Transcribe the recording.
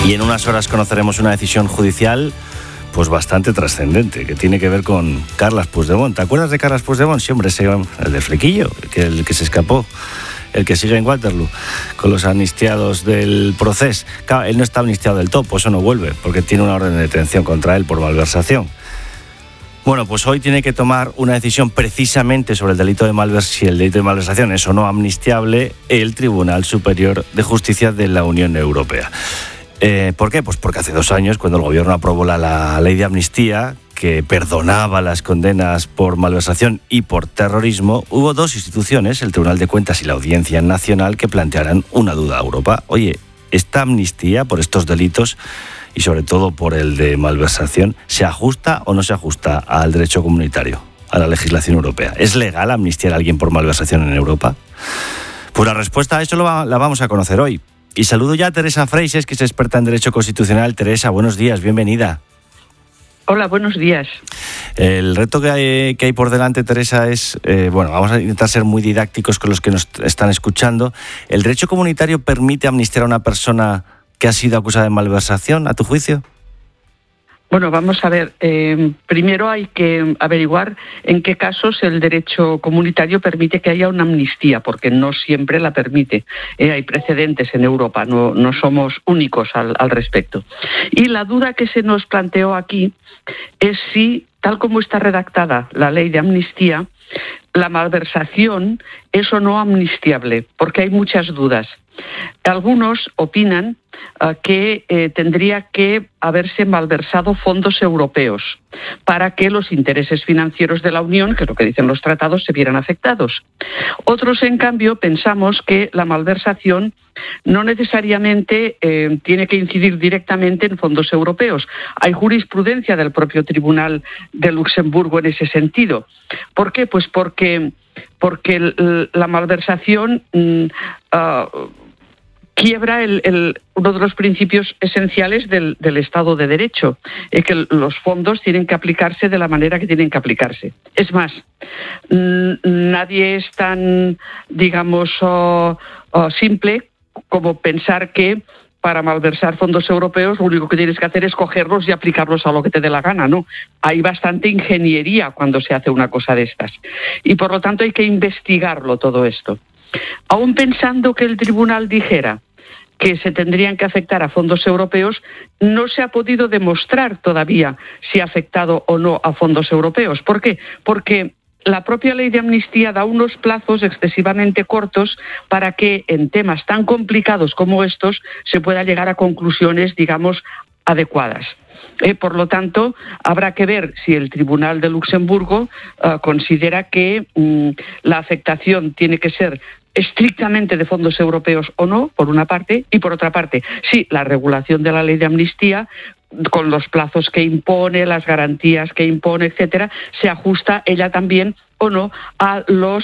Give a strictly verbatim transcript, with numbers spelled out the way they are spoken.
Y en unas horas conoceremos una decisión judicial pues bastante trascendente, que tiene que ver con Carles Puigdemont. ¿Te acuerdas de Carles Puigdemont? Sí, hombre, ese, el de flequillo, que el que se escapó, el que sigue en Waterloo, con los amnistiados del proceso. Claro, él no está amnistiado del todo, pues eso no vuelve, porque tiene una orden de detención contra él por malversación. Bueno, pues hoy tiene que tomar una decisión precisamente sobre el delito de malversación, si el delito de malversación es o no amnistiable, el Tribunal Superior de Justicia de la Unión Europea. Eh, ¿Por qué? Pues porque hace dos años, cuando el gobierno aprobó la, la ley de amnistía, que perdonaba las condenas por malversación y por terrorismo, hubo dos instituciones, el Tribunal de Cuentas y la Audiencia Nacional, que plantearan una duda a Europa. Oye, ¿esta amnistía por estos delitos y sobre todo por el de malversación se ajusta o no se ajusta al derecho comunitario, a la legislación europea? ¿Es legal amnistiar a alguien por malversación en Europa? Pues la respuesta a eso lo va, la vamos a conocer hoy. Y saludo ya a Teresa Freixes, que es experta en Derecho Constitucional. Teresa, buenos días, bienvenida. Hola, buenos días. El reto que hay, que hay por delante, Teresa, es, eh, bueno, vamos a intentar ser muy didácticos con los que nos están escuchando. ¿El derecho comunitario permite amnistiar a una persona que ha sido acusada de malversación, a tu juicio? Bueno, vamos a ver. Eh, primero hay que averiguar en qué casos el derecho comunitario permite que haya una amnistía, porque no siempre la permite. Eh, hay precedentes en Europa, no, no somos únicos al, al respecto. Y la duda que se nos planteó aquí es si, tal como está redactada la ley de amnistía, la malversación es o no amnistiable, porque hay muchas dudas. Algunos opinan uh, que eh, tendría que haberse malversado fondos europeos para que los intereses financieros de la Unión, que es lo que dicen los tratados, se vieran afectados. Otros, en cambio, pensamos que la malversación no necesariamente eh, tiene que incidir directamente en fondos europeos. Hay jurisprudencia del propio Tribunal de Luxemburgo en ese sentido. ¿Por qué? Pues porque, porque el, la malversación mm, uh, quiebra el, el, uno de los principios esenciales del, del Estado de Derecho, es que los fondos tienen que aplicarse de la manera que tienen que aplicarse. Es más, nadie es tan, digamos, uh, uh, simple como pensar que para malversar fondos europeos lo único que tienes que hacer es cogerlos y aplicarlos a lo que te dé la gana, ¿no? Hay bastante ingeniería cuando se hace una cosa de estas. Y por lo tanto hay que investigarlo todo esto. Aún pensando que el tribunal dijera que se tendrían que afectar a fondos europeos, no se ha podido demostrar todavía si ha afectado o no a fondos europeos. ¿Por qué? Porque la propia ley de amnistía da unos plazos excesivamente cortos para que en temas tan complicados como estos se pueda llegar a conclusiones, digamos, adecuadas. Eh, por lo tanto, habrá que ver si el Tribunal de Luxemburgo uh, considera que um, la afectación tiene que ser estrictamente de fondos europeos o no, por una parte, y por otra parte, si la regulación de la ley de amnistía, con los plazos que impone, las garantías que impone, etcétera, se ajusta ella también o no a los